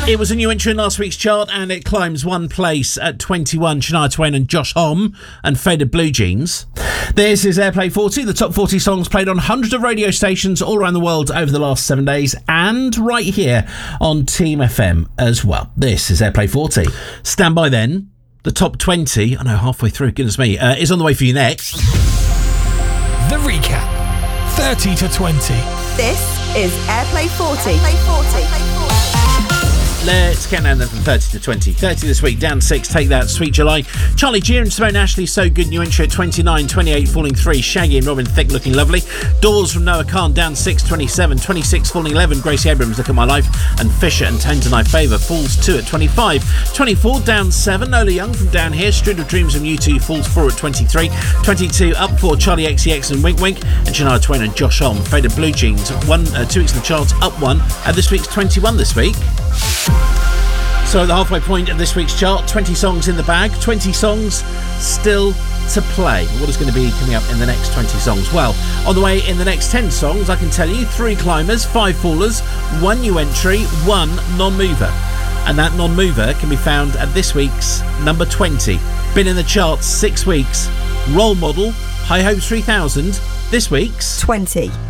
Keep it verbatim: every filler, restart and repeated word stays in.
It was a new entry in last week's chart, and it climbs one place at twenty-one. Shania Twain and Josh Homme and Faded Blue Jeans. This is Airplay forty, the top forty songs played on hundreds of radio stations all around the world over the last seven days, and right here on Team F M as well. This is Airplay forty. Stand by then. The top twenty, I know, halfway through, goodness me, uh, is on the way for you next. The recap, thirty to twenty. This is Airplay forty. Airplay forty. Let's count down then from thirty to twenty. thirty this week, down six, Take That, Sweet July. Charlie G and Simone Ashley, So Good, new entry at twenty-nine. twenty-eight, Falling three, Shaggy and Robin Thicke, Looking Lovely. Doors from Noah Khan, down six, twenty-seven. twenty-six, Falling eleven, Gracie Abrams, Look at My Life. And Fisher and Tones and I Favour, falls two at twenty-five. twenty-four, down seven, Nola Young from Down Here. Street of Dreams from U two, falls four at twenty-three. twenty-two, up four, Charlie X C X and Wink Wink. And Shania Twain and Josh Homme, Faded Blue Jeans, one, uh, two weeks in the charts, up one. At this week's twenty-one this week. So at the halfway point of this week's chart, twenty songs in the bag, twenty songs still to play. What is going to be coming up in the next twenty songs? Well, on the way in the next ten songs, I can tell you, three climbers, five fallers, one new entry, one non-mover. And that non-mover can be found at this week's number twenty. Been in the charts six weeks. Role Model, High Hopes three thousand, this week's twenty.